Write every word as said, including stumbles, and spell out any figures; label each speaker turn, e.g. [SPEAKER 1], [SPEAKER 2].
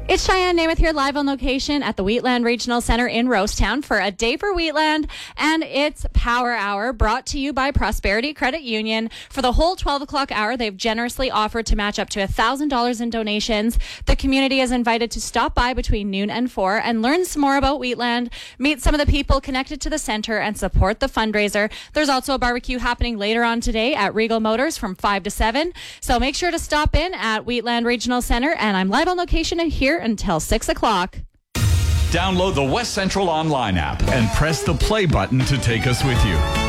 [SPEAKER 1] It's Cheyenne Namath here, live on location at the Wheatland Regional Center in Rosetown for a day for Wheatland, and it's Power Hour, brought to you by Prosperity Credit Union. For the whole twelve o'clock hour, they've generously offered to match up to one thousand dollars in donations. The community is invited to stop by between noon and four and learn some more about Wheatland, meet some of the people connected to the center, and support the fundraiser. There's also a barbecue happening later on today at Regal Motors from five to seven, so make sure to stop in at Wheatland Regional Center, and I'm live on location here until six o'clock.
[SPEAKER 2] Download the West Central online app and press the play button to take us with you.